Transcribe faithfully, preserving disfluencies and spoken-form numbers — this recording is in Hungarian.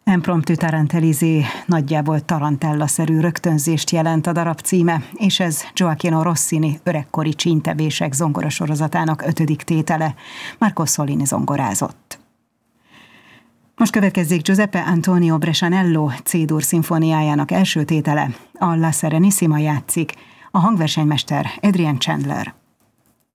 Impromptu Tarantellizé nagyjából tarantella-szerű rögtönzést jelent a darab címe, és ez Gioachino Rossini öregkori csíntevések zongorasorozatának ötödik tétele. Marco Sollini zongorázott. Most következzék Giuseppe Antonio Brescianello C-dur szimfóniájának első tétele, a La Serenissima játszik, a hangversenymester Adrian Chandler.